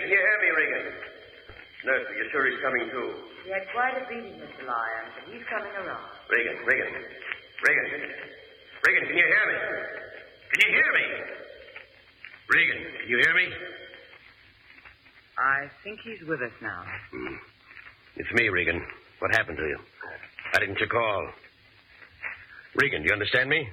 can you hear me, Regan? Nurse, are you sure he's coming too? He had quite a beating, Mr. Lyons, but he's coming around. Regan, can you hear me? Can you hear me? Regan, can you hear me? I think he's with us now. It's me, Regan. What happened to you? Why didn't you call? Regan, do you understand me?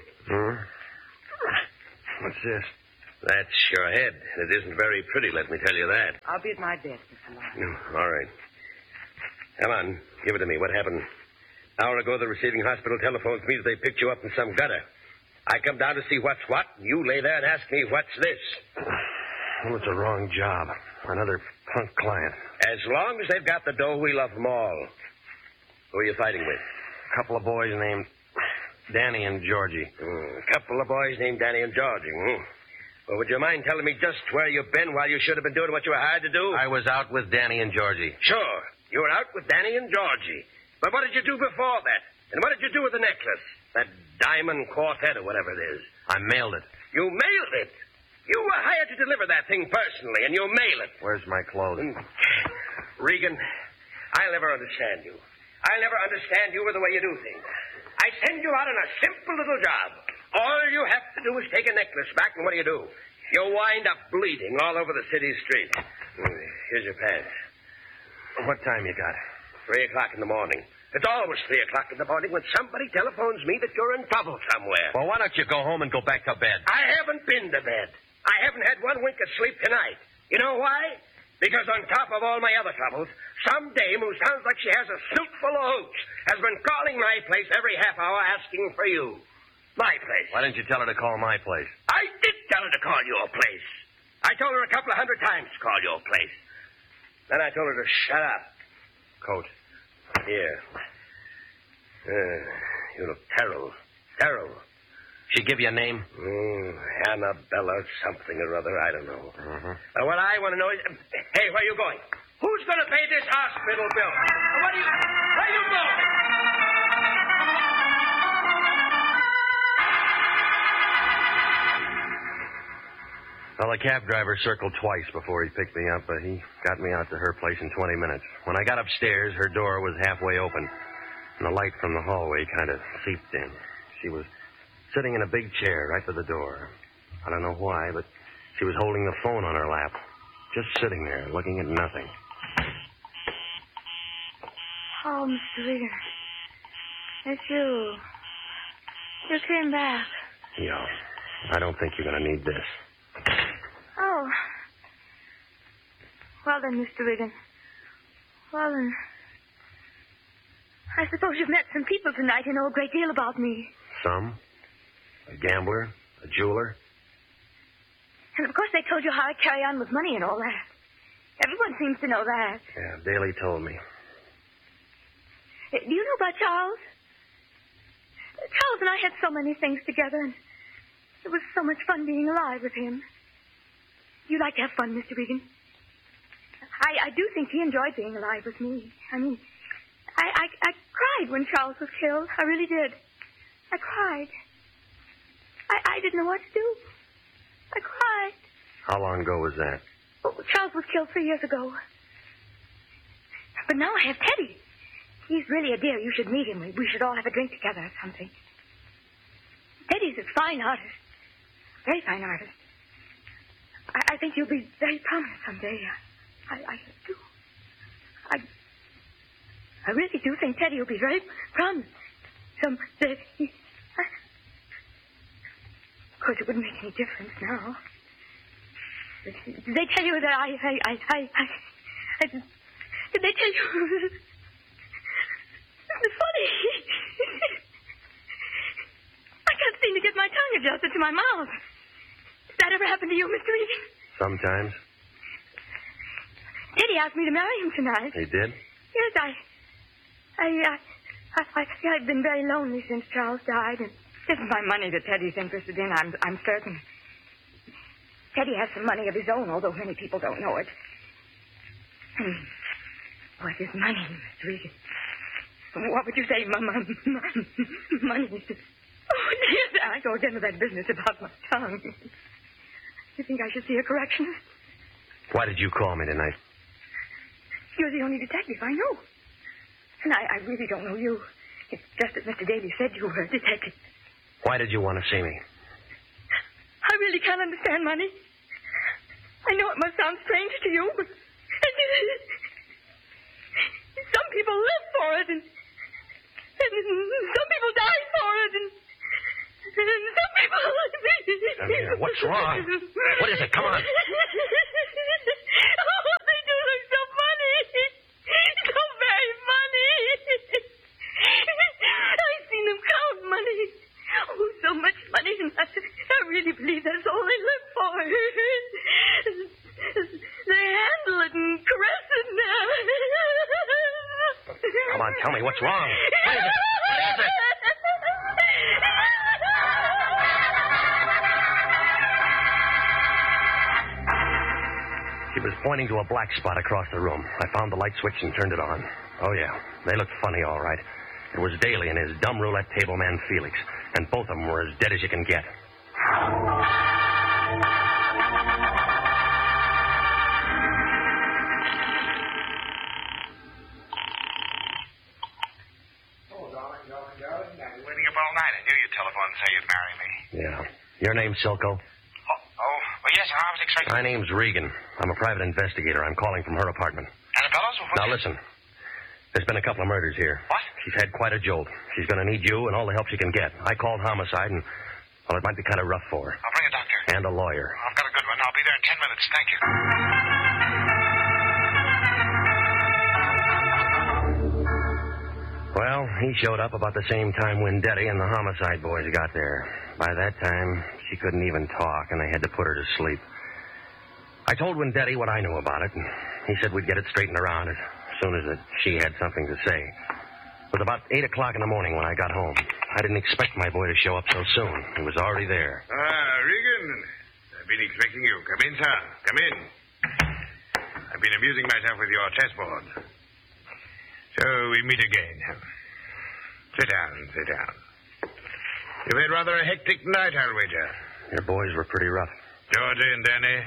What's this? That's your head. It isn't very pretty, let me tell you that. I'll be at my desk, Mr. Lyons. All right. Come on, give it to me. What happened? An hour ago, the receiving hospital telephones me that they picked you up in some gutter. I come down to see what's what, and you lay there and ask me, what's this? Well, it's a wrong job. Another punk client. As long as they've got the dough, we love them all. Who are you fighting with? A couple of boys named Danny and Georgie. A couple of boys named Danny and Georgie. Well, would you mind telling me just where you've been while you should have been doing what you were hired to do? I was out with Danny and Georgie. Sure. You were out with Danny and Georgie. But what did you do before that? And what did you do with the necklace? That diamond quartet or whatever it is. I mailed it. You mailed it? You were hired to deliver that thing personally, and you mail it. Where's my clothes? Regan, I'll never understand you. I'll never understand you or the way you do things. I send you out on a simple little job. All you have to do is take a necklace back, and what do? You wind up bleeding all over the city street. Here's your pants. What time you got? 3 o'clock in the morning. It's always 3 o'clock in the morning when somebody telephones me that you're in trouble somewhere. Well, why don't you go home and go back to bed? I haven't been to bed. I haven't had one wink of sleep tonight. You know why? Because on top of all my other troubles, some dame who sounds like she has a suit full of hooch has been calling my place every half hour asking for you. My place. Why didn't you tell her to call my place? I did tell her to call your place. I told her a couple of hundred times to call your place. Then I told her to shut up. Coat. Here. You look terrible. Terrible. She give you a name? Annabella something or other. I don't know. Mm-hmm. What I want to know is... Hey, where are you going? Who's going to pay this hospital bill? Where are you going? Well, the cab driver circled twice before he picked me up, but he got me out to her place in 20 minutes. When I got upstairs, her door was halfway open, and the light from the hallway kind of seeped in. She was sitting in a big chair right by the door. I don't know why, but she was holding the phone on her lap, just sitting there, looking at nothing. Oh, Mr. Regan. It's you. You came back. Yeah. I don't think you're going to need this. Oh. Well then, Mr. Regan. Well then. I suppose you've met some people tonight who know a great deal about me. Some? A gambler? A jeweler? And of course they told you how I carry on with money and all that. Everyone seems to know that. Yeah, Daly told me. Do you know about Charles? Charles and I had so many things together, and it was so much fun being alive with him. You like to have fun, Mr. Regan? I do think he enjoyed being alive with me. I mean, I cried when Charles was killed. I really did. I cried. I didn't know what to do. I cried. How long ago was that? Oh, Charles was killed 3 years ago. But now I have Teddy. He's really a dear. You should meet him. We should all have a drink together or something. Teddy's a fine artist. Very fine artist. I think you'll be very prominent someday. I do. I really do think Teddy will be very prominent someday. Of course, it wouldn't make any difference now. Did they tell you that did they tell you? It's funny. I can't seem to get my tongue adjusted to my mouth. Did that ever happen to you, Mr. Regan? Sometimes. Teddy asked me to marry him tonight. He did? Yes, I've been very lonely since Charles died, and it isn't my money that Teddy's interested in, I'm certain. Teddy has some money of his own, although many people don't know it. What is money, Mr. Regan? What would you say, money? Oh, dear, I go again with that business about my tongue. You think I should see a correctionist? Why did you call me tonight? You're the only detective I know. And I really don't know you. It's just that Mr. Daly said you were a detective. Why did you want to see me? I really can't understand money. I know it must sound strange to you, but some people live for it, and some people die for it, and some people... Samir, what's wrong? What is it? Come on. Oh, they do look so funny. So very funny. I've seen them count money. Oh, so much money, and I really believe that's all they live for. They handle it and caress it. Come on, tell me what's wrong. What is it? What is it? She was pointing to a black spot across the room. I found the light switch and turned it on. Oh, yeah. They looked funny, all right. It was Daly and his dumb roulette table man, Felix. And both of them were as dead as you can get. Oh, darling. I've been waiting up all night. I knew you'd telephone and say you'd marry me. Yeah. Your name's Silko? Well, yes, I was expecting... My name's Regan. I'm a private investigator. I'm calling from her apartment. Annabella's? Now, listen. There's been a couple of murders here. What? She's had quite a jolt. She's going to need you and all the help she can get. I called homicide, and, well, it might be kind of rough for her. I'll bring a doctor. And a lawyer. I've got a good one. I'll be there in 10 minutes. Thank you. Well, he showed up about the same time Wendetti and the homicide boys got there. By that time, she couldn't even talk, and they had to put her to sleep. I told Wendetti what I knew about it, and he said we'd get it straightened around as soon as she had something to say. It was about 8 o'clock in the morning when I got home. I didn't expect my boy to show up so soon. He was already there. Regan. I've been expecting you. Come in, sir. Come in. I've been amusing myself with your chessboard. So we meet again. Sit down. You've had rather a hectic night, I'll wager. Your boys were pretty rough. Georgie and Danny.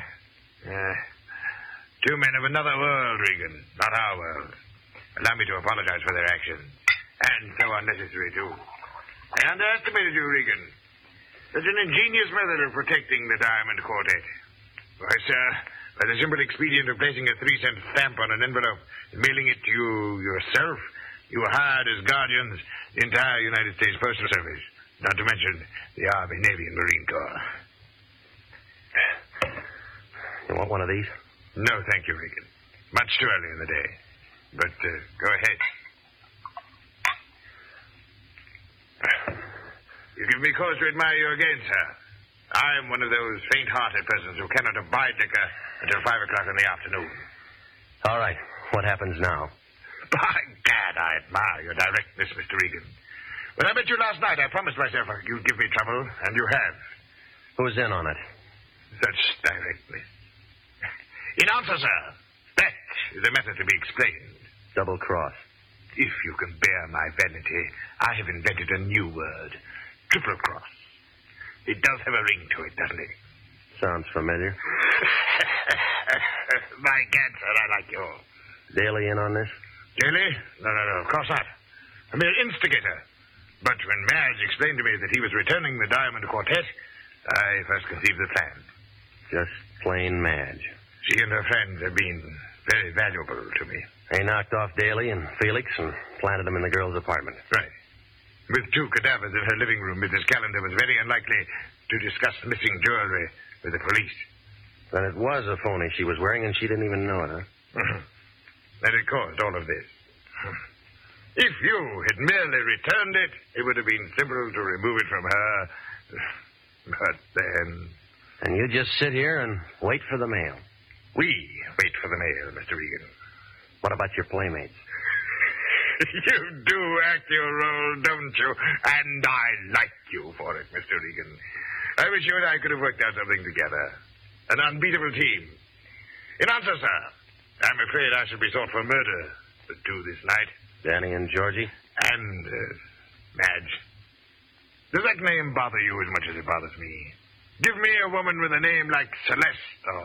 Two men of another world, Regan. Not our world. Allow me to apologize for their actions. And so unnecessary, too. I underestimated you, Regan. Such an ingenious method of protecting the Diamond Quartet. Why, sir, by the simple expedient of placing a 3-cent stamp on an envelope and mailing it to you yourself, you hired as guardians the entire United States Postal Service, not to mention the Army, Navy, and Marine Corps. You want one of these? No, thank you, Regan. Much too early in the day. But go ahead. You give me cause to admire you again, sir. I'm one of those faint-hearted persons who cannot abide liquor until 5 o'clock in the afternoon. All right. What happens now? By gad, I admire your directness, Mr. Regan. When I met you last night, I promised myself you'd give me trouble, and you have. Who's in on it? Such directness. In answer, sir, that is a matter to be explained. Double cross. If you can bear my vanity, I have invented a new word. Triple cross. It does have a ring to it, doesn't it? Sounds familiar. By gad, sir, I like you. Daly in on this? Daly? No, of course not. A mere instigator. But when Madge explained to me that he was returning the Diamond Quartet, I first conceived the plan. Just plain Madge. She and her friends have been very valuable to me. They knocked off Daly and Felix and planted them in the girl's apartment. Right. With 2 cadavers in her living room, Mrs. Callender was very unlikely to discuss missing jewelry with the police. Then it was a phony she was wearing, and she didn't even know it, huh? And it caused all of this. If you had merely returned it, it would have been simple to remove it from her. But then... And you just sit here and wait for the mail. We wait for the mail, Mr. Regan. What about your playmates? You do act your role, don't you? And I like you for it, Mr. Regan. I wish you and I could have worked out something together. An unbeatable team. In answer, sir, I'm afraid I shall be sought for murder the 2 this night. Danny and Georgie? And, Madge. Does that name bother you as much as it bothers me? Give me a woman with a name like Celeste or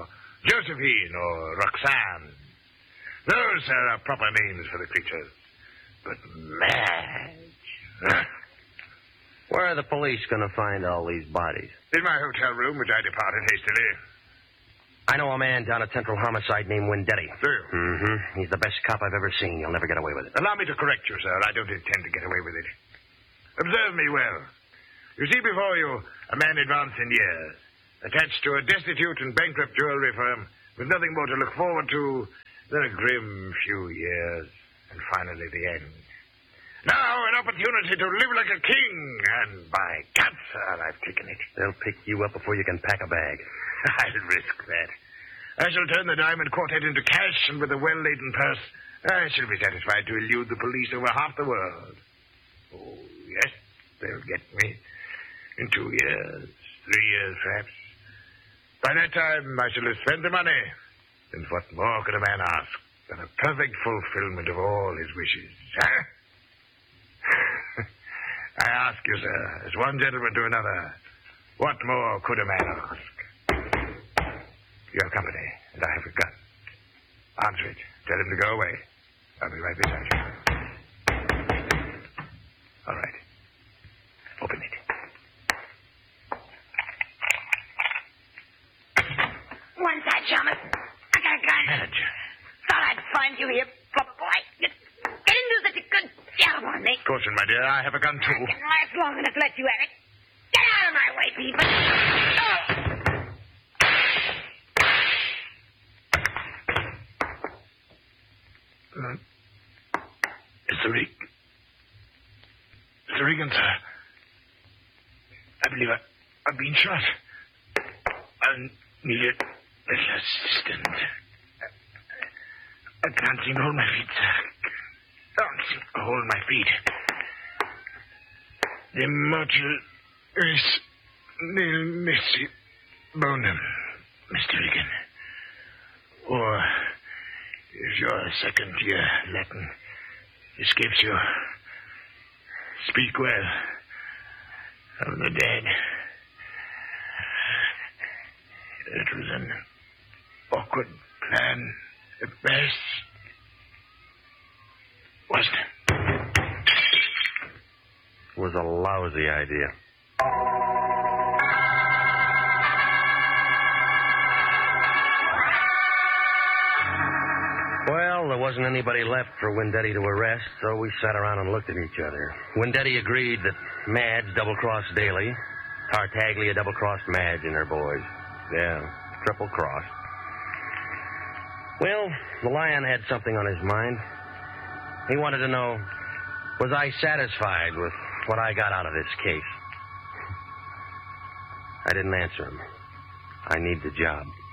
Josephine or Roxanne. Those are proper names for the creatures. But Madge... Where are the police going to find all these bodies? In my hotel room, which I departed hastily. I know a man down at Central Homicide named Wendetti. Do you? Mm-hmm. He's the best cop I've ever seen. You'll never get away with it. Allow me to correct you, sir. I don't intend to get away with it. Observe me well. You see before you a man advanced in years, attached to a destitute and bankrupt jewelry firm, with nothing more to look forward to than a grim few years, and finally the end. Now an opportunity to live like a king, and by God, sir, I've taken it. They'll pick you up before you can pack a bag. I'll risk that. I shall turn the diamond quartet into cash, and with a well-laden purse, I shall be satisfied to elude the police over half the world. Oh, yes, they'll get me. In 2 years, 3 years, perhaps. By that time, I shall have spent the money. And what more could a man ask than a perfect fulfillment of all his wishes, huh? I ask you, sir, as one gentleman to another, what more could a man ask? You have company, and I have a gun. Answer it. Tell him to go away. I'll be right beside you. All right. Open it. One side, Chalmers. I got a gun. Manager. Thought I'd find you here, flubber boy. Get into such a good job on me. Caution, my dear. I have a gun, too. I can last long enough to let you have it. Get out of my way, people. Oh. Mr. Regan, sir. I believe I've been shot. I need a little assistance. I can't seem to hold my feet, sir. Can't seem to hold my feet. The mortal is nil nisi bonum, Mr. Regan. Or, if your second year Latin escapes you, speak well of the dead. It was an awkward plan at best, wasn't it? It was a lousy idea. Well, there wasn't anybody left for Wendetti to arrest, so we sat around and looked at each other. Wendetti agreed that Madge double-crossed Daly. Tartaglia double-crossed Madge and her boys. Yeah, triple-crossed. Well, the Lion had something on his mind. He wanted to know, was I satisfied with what I got out of this case? I didn't answer him. I need the job.